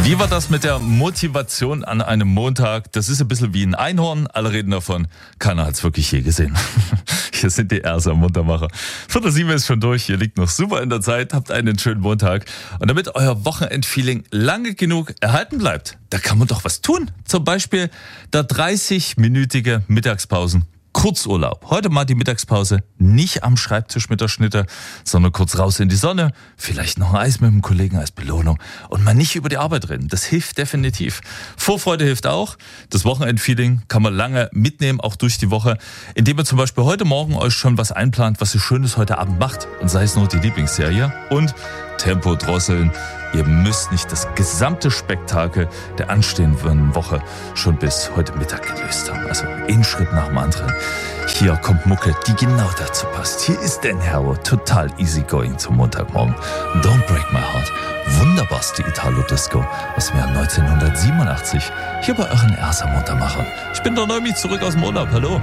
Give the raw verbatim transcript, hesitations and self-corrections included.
Wie war das mit der Motivation an einem Montag? Das ist ein bisschen wie ein Einhorn. Alle reden davon. Keiner hat es wirklich je gesehen. Hier sind die Erster Muntermacher. Viertel sieben ist schon durch. Ihr liegt noch super in der Zeit. Habt einen schönen Montag. Und damit euer Wochenendfeeling lange genug erhalten bleibt, da kann man doch was tun. Zum Beispiel der dreißig-minütige Mittagspausen. Kurzurlaub. Heute mal die Mittagspause nicht am Schreibtisch mit der Schnitte, sondern kurz raus in die Sonne, vielleicht noch ein Eis mit dem Kollegen als Belohnung und mal nicht über die Arbeit reden. Das hilft definitiv. Vorfreude hilft auch. Das Wochenendfeeding kann man lange mitnehmen, auch durch die Woche, indem ihr zum Beispiel heute Morgen euch schon was einplant, was ihr Schönes heute Abend macht. Und sei es nur die Lieblingsserie. Und Tempo drosseln. Ihr müsst nicht das gesamte Spektakel der anstehenden Woche schon bis heute Mittag gelöst haben. Also einen Schritt nach dem anderen. Hier kommt Mucke, die genau dazu passt. Hier ist Dan Harrow, total easygoing zum Montagmorgen. Don't Break My Heart, wunderbarste Italo-Disco aus dem Jahr neunzehnhundertsiebenundachtzig. Hier bei euren Erster Muntermachern. Ich bin der Neumi, zurück aus dem Urlaub. Hallo.